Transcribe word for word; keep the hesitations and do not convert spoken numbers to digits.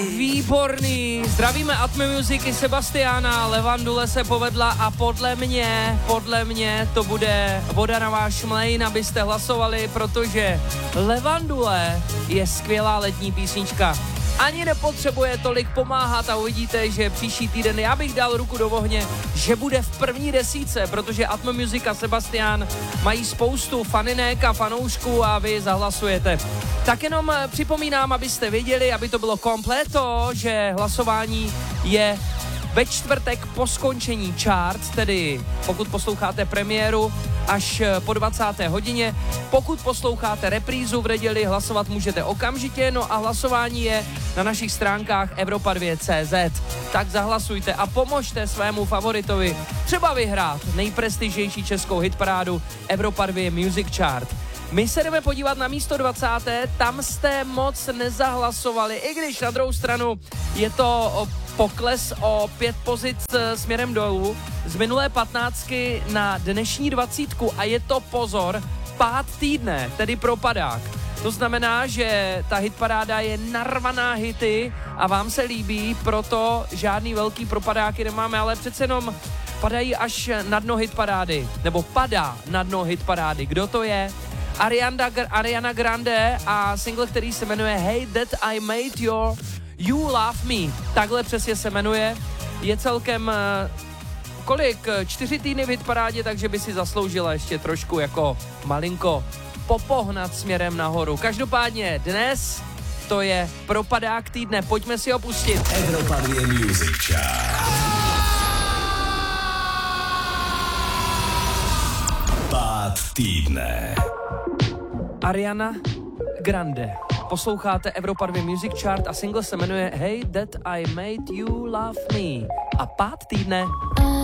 Výborný, zdravíme Atme Music i Sebastiana, Levandule se povedla a podle mě, podle mě to bude voda na váš mlejn, abyste hlasovali, protože Levandule je skvělá letní písnička. Ani nepotřebuje tolik pomáhat a uvidíte, že příští týden já bych dal ruku do ohně, že bude v první desítce, protože Atme Music a Sebastian mají spoustu faninek a fanoušků a vy zahlasujete. Tak jenom připomínám, abyste věděli, aby to bylo kompleto, že hlasování je ve čtvrtek po skončení chart, tedy pokud posloucháte premiéru až po dvacáté hodině. Pokud posloucháte reprízu v neděli, hlasovat můžete okamžitě, no a hlasování je na našich stránkách Evropa dva tečka cé zet. Tak zahlasujte a pomožte svému favoritovi třeba vyhrát nejprestižnější českou hitparádu Evropa dva Music Chart. My se jdeme podívat na místo dvacáté Tam jste moc nezahlasovali, i když na druhou stranu je to pokles o pět pozic směrem dolů z minulé patnáctky na dnešní dvacítku a je to, pozor, pád týdne, tedy propadák. To znamená, že ta hitparáda je narvaná hity a vám se líbí, proto žádný velký propadáky nemáme, ale přece jenom padají až na dno hitparády, nebo padá na dno hitparády. Kdo to je? Ariana, Ariana Grande a single, který se jmenuje Hey That I Made Your You Love Me. Takhle přesně se jmenuje. Je celkem kolik? Čtyři týdny v hitparádě, takže by si zasloužila ještě trošku jako malinko popohnat směrem nahoru. Každopádně dnes to je propadák týdne. Pojďme si ho pustit. Evropa dva Music Chart. Pád týdne. Ariana Grande. Posloucháte Evropa dva Music Chart a single se jmenuje Hey That I Made You Love Me. A pád týdne